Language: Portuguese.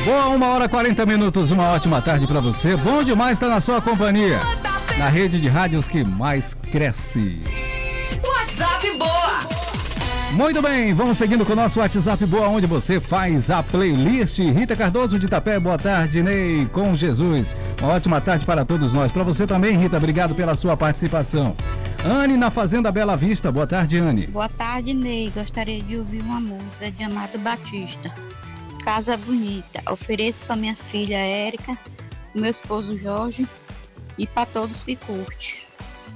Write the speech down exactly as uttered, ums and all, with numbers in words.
Boa, uma hora e quarenta minutos, uma ótima tarde para você. Bom demais estar na sua companhia, na rede de rádios que mais cresce. WhatsApp Boa. Muito bem, vamos seguindo com o nosso WhatsApp Boa, onde você faz a playlist. Rita Cardoso de Itapé, boa tarde, Ney, com Jesus. Uma ótima tarde para todos nós. Para você também, Rita, obrigado pela sua participação. Anne na Fazenda Bela Vista, boa tarde, Anne. Boa tarde, Ney. Gostaria de ouvir uma música de Amado Batista, Casa Bonita. Ofereço para minha filha Érica, meu esposo Jorge e para todos que curtem.